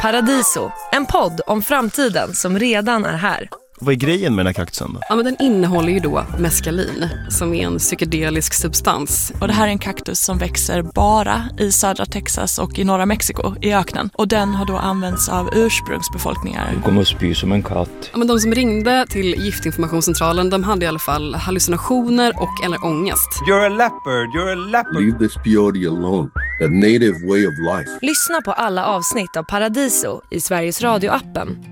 Paradiso, en podd om framtiden som redan är här. Vad är grejen med den här kaktusen då? Ja, men den innehåller ju då meskalin som är en psykedelisk substans. Och det här är en kaktus som växer bara i södra Texas och i norra Mexiko i öknen. Och den har då använts av ursprungsbefolkningar. Du kommer att spy som en katt. Ja, men de som ringde till giftinformationscentralen, de hade i alla fall hallucinationer och eller ångest. You're a leopard, you're a leopard. Leave this peyote alone. The native way of life. Lyssna på alla avsnitt av Paradiso i Sveriges Radio-appen.